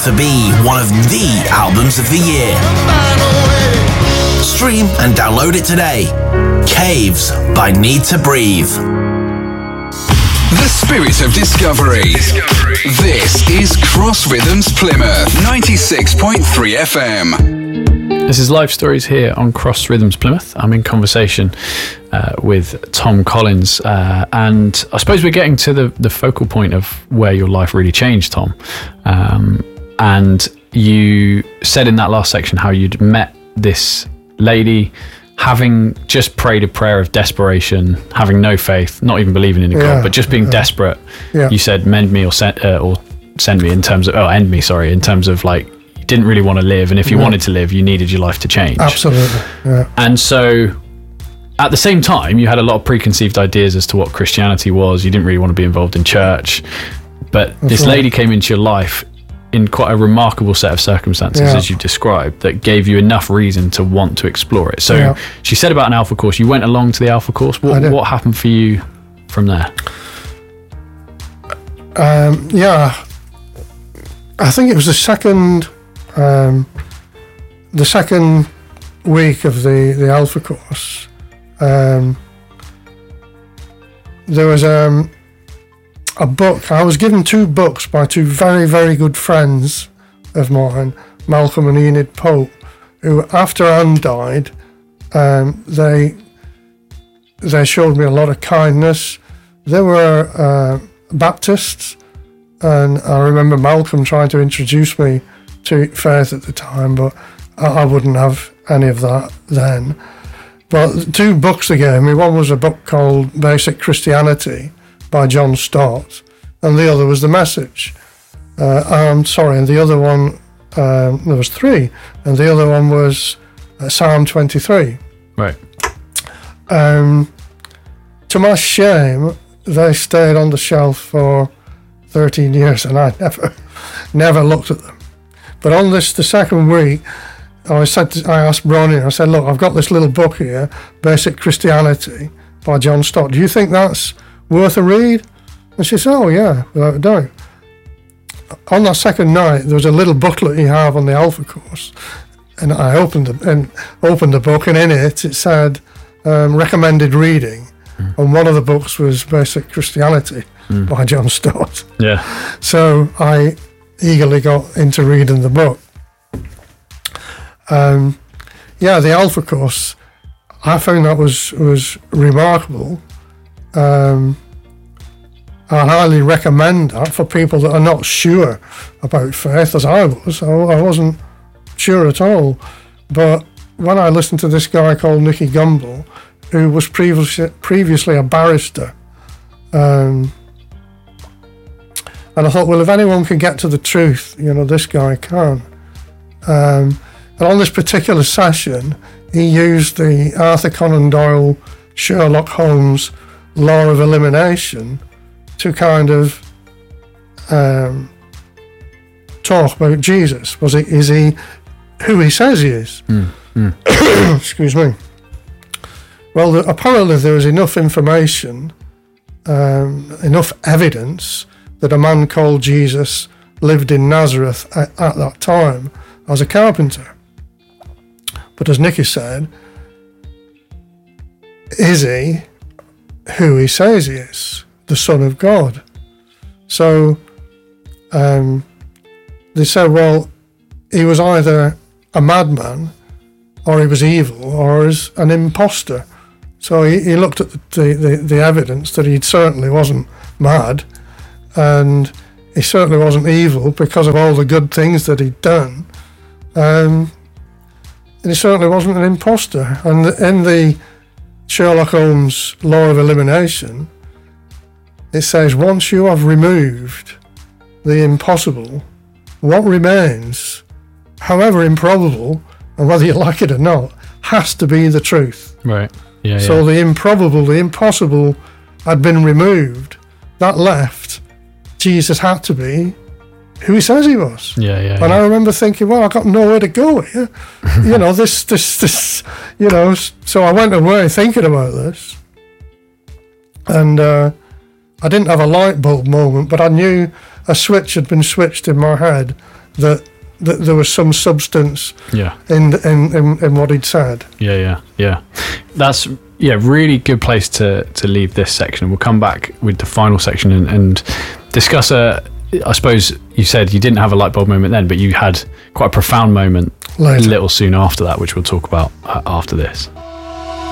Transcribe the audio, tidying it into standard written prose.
to be one of the albums of the year. Stream and download it today. Caves by Need to Breathe. The spirit of discovery. This is Cross Rhythms Plymouth 96.3 FM. This is Life Stories here on Cross Rhythms Plymouth. I'm in conversation with Tom Collins, and I suppose we're getting to the focal point of where your life really changed, Tom. And you said in that last section how you'd met this lady, having just prayed a prayer of desperation, having no faith, not even believing in a God, but just being desperate. Yeah. You said, mend me or send me in terms of, end me, sorry, in terms of like, you didn't really want to live. And if you wanted to live, you needed your life to change. Absolutely. Yeah. And so at the same time, you had a lot of preconceived ideas as to what Christianity was. You didn't really want to be involved in church. But this lady came into your life in quite a remarkable set of circumstances, as you described, that gave you enough reason to want to explore it. So she said about an Alpha course. You went along to the Alpha course. What happened for you from there? I think it was the second week of the Alpha course. There was a book. I was given two books by two very, very good friends of mine, Malcolm and Enid Pope, who, after Anne died, they showed me a lot of kindness. They were Baptists, and I remember Malcolm trying to introduce me to faith at the time, but I wouldn't have any of that then. But the two books they gave me, one was a book called Basic Christianity by John Stott, and the other was The Message. And the other one, there was three, and the other one was Psalm 23. Right. To my shame, they stayed on the shelf for 13 years, and I never looked at them. But on the second week, I asked Bronnie, I said, look, I've got this little book here, Basic Christianity by John Stott. Do you think that's worth a read? And she said, oh yeah, without a doubt. On that second night, there was a little booklet you have on the Alpha course, and I opened the book, and in it said recommended reading, and one of the books was Basic Christianity by John Stott. Yeah. So I eagerly got into reading the book. The Alpha course, I found that was remarkable. I highly recommend that for people that are not sure about faith, as I was. I wasn't sure at all. But when I listened to this guy called Nicky Gumbel, who was previously a barrister, and I thought, well, if anyone can get to the truth, this guy can. And on this particular session, he used the Arthur Conan Doyle Sherlock Holmes law of elimination to kind of talk about Jesus. Is he who he says he is? Excuse me. Well, apparently there was enough information, enough evidence that a man called Jesus lived in Nazareth at that time as a carpenter. But as Nicky said, is he who he says he is? The Son of God. So they said, well, he was either a madman, or he was evil, or is an imposter. So he looked at the evidence that he certainly wasn't mad, and he certainly wasn't evil because of all the good things that he'd done, and he certainly wasn't an imposter. And in the Sherlock Holmes law of elimination, it says, once you have removed the impossible, what remains, however improbable, and whether you like it or not, has to be the truth. Right. Yeah. So the improbable, the impossible had been removed. That left, Jesus had to be who he says he was. Yeah. And I remember thinking, well, I've got nowhere to go here. this, so I went away thinking about this. And I didn't have a light bulb moment, but I knew a switch had been switched in my head, that there was some substance in what he'd said. Yeah. That's really good place to leave this section. We'll come back with the final section and discuss I suppose you said you didn't have a light bulb moment then, but you had quite a profound moment a little soon after that, which we'll talk about after this.